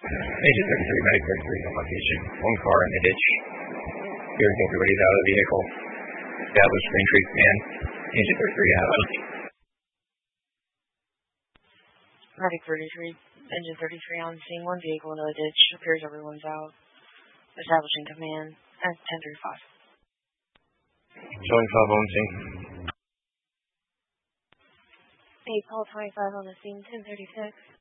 Agent 33, Medic 33 on location. One car in the ditch. Hearing everybody's out of the vehicle. Established Green Tree Command. Agent 33 out. Medic 33, Engine 33 on scene. One vehicle in the ditch. Appears everyone's out. Establishing command at 10:35. Showing 5 on scene. 8 call 25 on the scene, 10:36.